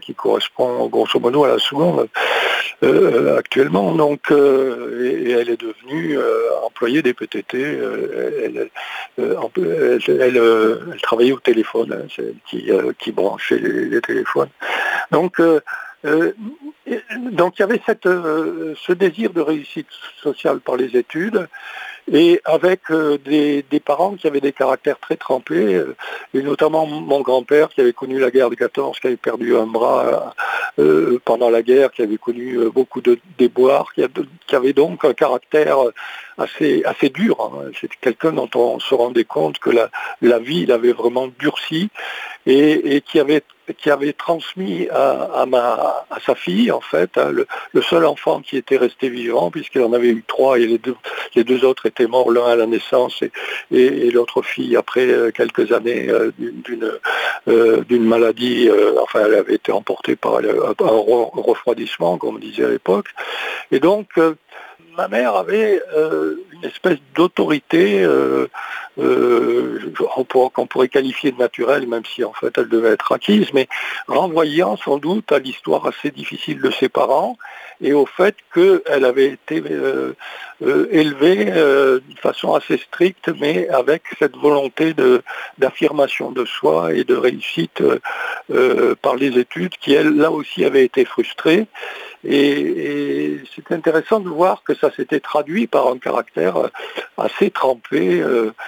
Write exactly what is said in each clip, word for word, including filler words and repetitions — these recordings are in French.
qui correspond grosso modo à la seconde euh, actuellement. Donc, euh, et, et elle est devenue euh, employée des P T T. Euh, elle, euh, elle, elle, euh, elle travaillait au téléphone, hein, c'est elle qui, euh, qui branchait les, les téléphones. Donc, euh, euh, donc il y avait cette, euh, ce désir de réussite sociale par les études, et avec euh, des, des parents qui avaient des caractères très trempés, euh, et notamment mon grand-père qui avait connu la guerre de quatorze, qui avait perdu un bras euh, pendant la guerre, qui avait connu euh, beaucoup de déboires, qui, a, qui avait donc un caractère assez, assez dur. Hein. C'était quelqu'un dont on se rendait compte que la, la vie l'avait vraiment durci, et, et qui avait qui avait transmis à, à, ma, à sa fille, en fait, hein, le, le seul enfant qui était resté vivant, puisqu'il en avait eu trois, et les deux, les deux autres étaient morts, l'un à la naissance et, et, et l'autre fille après euh, quelques années euh, d'une, euh, d'une maladie, euh, enfin elle avait été emportée par un, un refroidissement, comme on disait à l'époque. Et donc, euh, ma mère avait euh, une espèce d'autorité euh, euh, qu'on pourrait qualifier de naturelle, même si en fait elle devait être acquise, mais renvoyant sans doute à l'histoire assez difficile de ses parents et au fait qu'elle avait été euh, euh, élevée euh, de façon assez stricte, mais avec cette volonté de, d'affirmation de soi et de réussite euh, euh, par les études, qui elle, là aussi, avait été frustrée. Et, et c'est intéressant de voir que ça s'était traduit par un caractère assez trempé.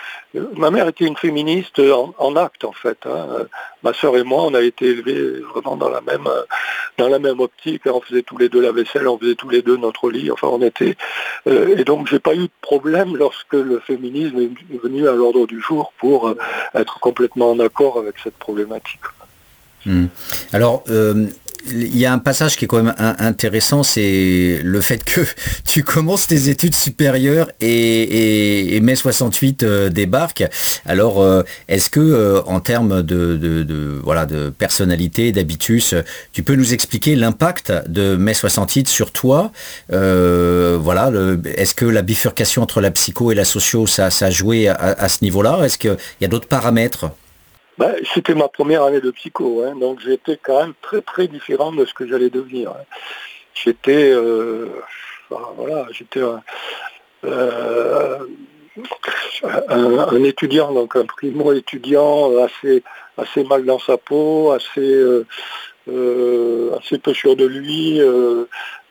Ma mère était une féministe en, en acte, en fait. Hein. Ma sœur et moi, on a été élevés vraiment dans la même, dans la même optique. On faisait tous les deux la vaisselle, on faisait tous les deux notre lit. Enfin, on était. Euh, et donc, j'ai pas eu de problème lorsque le féminisme est venu à l'ordre du jour pour être complètement en accord avec cette problématique. Mmh. Alors. Euh... Il y a un passage qui est quand même intéressant, c'est le fait que tu commences tes études supérieures et, et, et mai soixante-huit euh, débarque. Alors, euh, est-ce que, euh, en termes de, de, de, voilà, de personnalité, d'habitus, tu peux nous expliquer l'impact de mai soixante-huit sur toi euh, voilà, le, est-ce que la bifurcation entre la psycho et la socio, ça, ça a joué à, à ce niveau-là? Est-ce qu'il y a d'autres paramètres? Ben, c'était ma première année de psycho, hein, donc j'étais quand même très très différent de ce que j'allais devenir. Hein. J'étais, euh, voilà, j'étais un, euh, un, un étudiant, donc un primo-étudiant assez, assez mal dans sa peau, assez, euh, euh, assez peu sûr de lui, euh,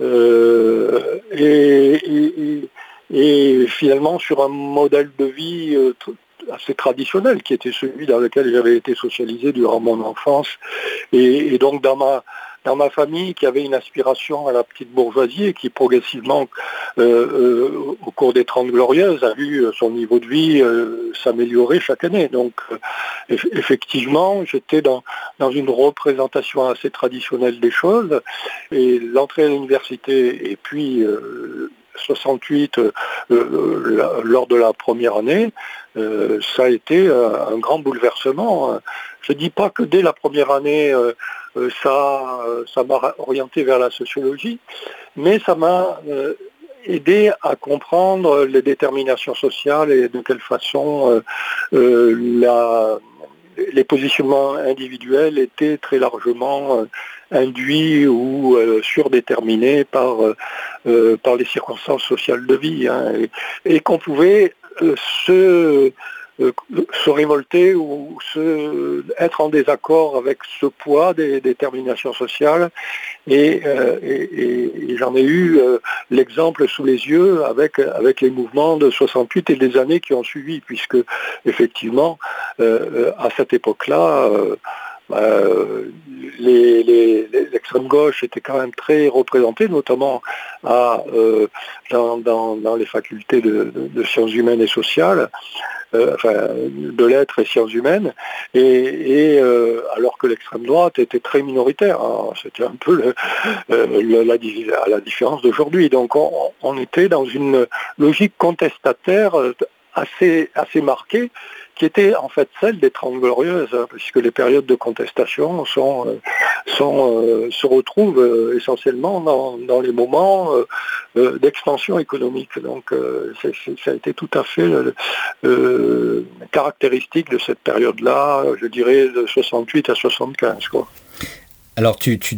euh, et, et, et, et finalement sur un modèle de vie euh, assez traditionnel, qui était celui dans lequel j'avais été socialisé durant mon enfance, et, et donc dans ma, dans ma famille qui avait une aspiration à la petite bourgeoisie et qui progressivement, euh, euh, au cours des Trente Glorieuses, a vu son niveau de vie euh, s'améliorer chaque année. Donc euh, effectivement, j'étais dans, dans une représentation assez traditionnelle des choses, et l'entrée à l'université et puis euh, soixante-huit, euh, euh, la, lors de la première année, euh, ça a été euh, un grand bouleversement. Je ne dis pas que dès la première année, euh, euh, ça, ça m'a orienté vers la sociologie, mais ça m'a euh, aidé à comprendre les déterminations sociales et de quelle façon euh, euh, la, les positionnements individuels étaient très largement euh, induits ou euh, surdéterminés par, euh, par les circonstances sociales de vie, hein, et, et qu'on pouvait euh, se, euh, se révolter ou se, être en désaccord avec ce poids des déterminations sociales. Et, euh, et, et, et j'en ai eu euh, l'exemple sous les yeux avec, avec les mouvements de soixante-huit et des années qui ont suivi, puisque effectivement, euh, à cette époque-là, euh, Euh, les, les, l'extrême gauche était quand même très représentée, notamment à, euh, dans, dans, dans les facultés de, de, de sciences humaines et sociales, euh, enfin de lettres et sciences humaines, et, et euh, alors que l'extrême droite était très minoritaire. Hein, c'était un peu le, euh, le, la, à la différence d'aujourd'hui. Donc on, on était dans une logique contestataire assez, assez marquée, qui était en fait celle des Trente Glorieuses, hein, puisque les périodes de contestation sont, euh, sont, euh, se retrouvent euh, essentiellement dans, dans les moments euh, euh, d'expansion économique. Donc euh, c'est, c'est, ça a été tout à fait euh, euh, caractéristique de cette période-là, je dirais de soixante-huit à soixante-quinze, quoi. Alors tu, tu